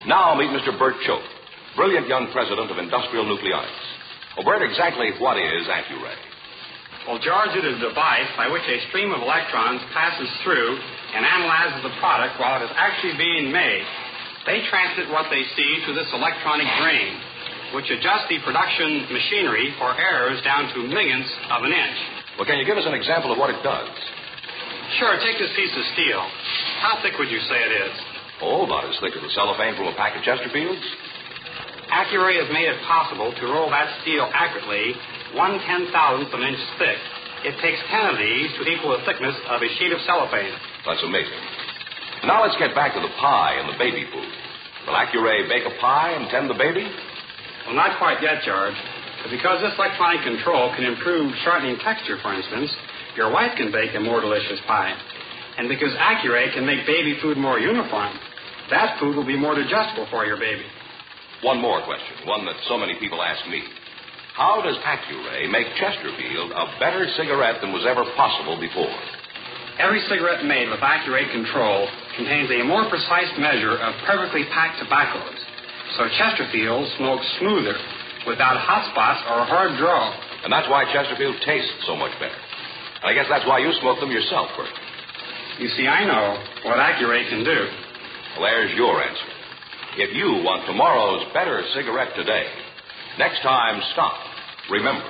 Now meet Mr. Bert Choate, brilliant young president of Industrial Nucleonics. Well, Bert, exactly what is Accuray? Well, George, it is a device by which a stream of electrons passes through and analyzes the product while it is actually being made. They transmit what they see to this electronic brain, which adjusts the production machinery for errors down to millionths of an inch. Well, can you give us an example of what it does? Sure, take this piece of steel. How thick would you say it is? Oh, about as thick as the cellophane from a pack of Chesterfields. Accuray has made it possible to roll that steel accurately 1/10,000th of an inch thick. It takes 10 of these to equal the thickness of a sheet of cellophane. That's amazing. Now let's get back to the pie and the baby food. Will Accuray bake a pie and tend the baby? Well, not quite yet, George. But because this electronic control can improve shortening texture, for instance, your wife can bake a more delicious pie. And because Accuray can make baby food more uniform, that food will be more digestible for your baby. One more question, one that so many people ask me. How does Accuray make Chesterfield a better cigarette than was ever possible before? Every cigarette made with Accuray control contains a more precise measure of perfectly packed tobaccos. So Chesterfield smokes smoother, without hot spots or a hard draw. And that's why Chesterfield tastes so much better. And I guess that's why you smoke them yourself, Bert. You see, I know what Accuray can do. Well, there's your answer. If you want tomorrow's better cigarette today, next time stop. Remember.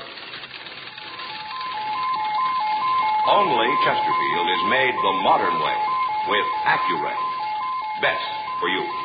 Only Chesterfield is made the modern way with Accuray. Best for you.